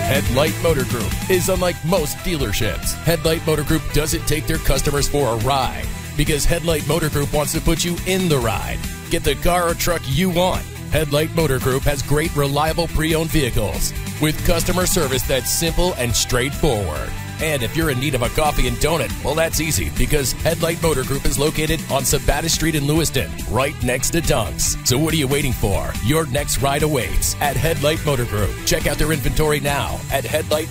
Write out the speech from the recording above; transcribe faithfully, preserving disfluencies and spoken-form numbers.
Headlight Motor Group is unlike most dealerships. Headlight Motor Group doesn't take their customers for a ride because Headlight Motor Group wants to put you in the ride. Get the car or truck you want. Headlight Motor Group has great, reliable pre-owned vehicles with customer service that's simple and straightforward. And if you're in need of a coffee and donut, well, that's easy because Headlight Motor Group is located on Sabata Street in Lewiston, right next to Dunk's. So what are you waiting for? Your next ride awaits at Headlight Motor Group. Check out their inventory now at headlight